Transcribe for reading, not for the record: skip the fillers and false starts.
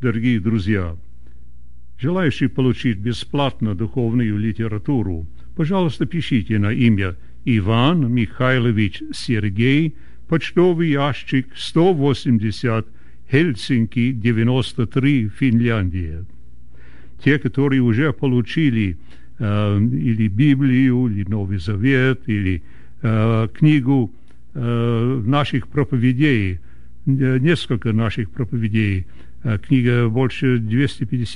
дорогие друзья, желающие получить бесплатно духовную литературу, пожалуйста, пишите на имя Иван Михайлович Сергей, почтовый ящик 180, Хельсинки, 93, Финляндия. Те, которые уже получили или Библию, или Новый Завет, или книгу наших проповедей, несколько наших проповедей, книга больше 250